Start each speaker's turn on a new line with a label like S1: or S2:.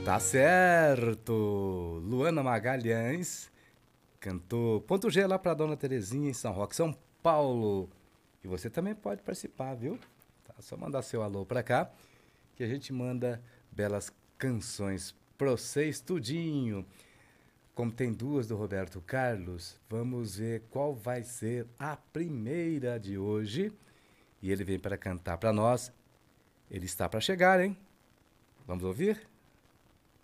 S1: Tá certo! Luana Magalhães cantou Ponto G lá pra Dona Terezinha em São Roque, São Paulo. E você também pode participar, viu? Tá, só mandar seu alô pra cá que a gente manda belas canções pra vocês tudinho. Como tem duas do Roberto Carlos, vamos ver qual vai ser a primeira de hoje. E ele vem para cantar pra nós. Ele está para chegar, hein? Vamos ouvir?